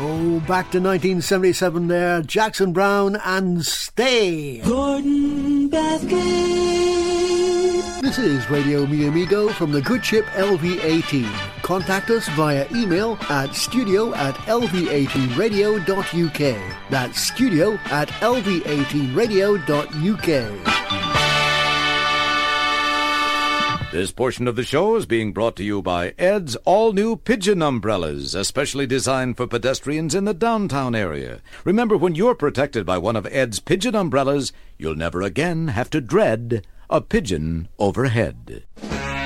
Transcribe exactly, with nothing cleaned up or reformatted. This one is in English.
Oh, back to nineteen seventy-seven there, Jackson Browne and Stay. Gordon Bathgate. This is Radio Mi Amigo from the good ship L V eighteen. Contact us via email at studio at l v eighteen radio dot u k. That's studio at l v eighteen radio dot u k. This portion of the show is being brought to you by Ed's all-new Pigeon umbrellas, especially designed for pedestrians in the downtown area. Remember, when you're protected by one of Ed's Pigeon umbrellas, you'll never again have to dread a pigeon overhead.